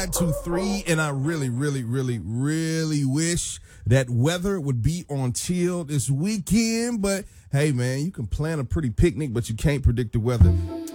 923. And I really, really, really, really wish that weather would be on chill this weekend. But hey, man, you can plan a pretty picnic, but you can't predict the weather.